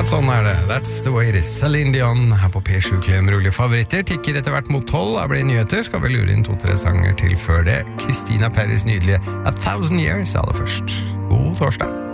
Akkurat sånn det. That's the way it is. Celine Dion her på P7 Klemmerulje favoritter. Tikker etter hvert mot 12. Det blir nyheter. Skal vi lure inn 2-3 sanger til før det. Christina Perris nydelige A Thousand Years aller først. God torsdag.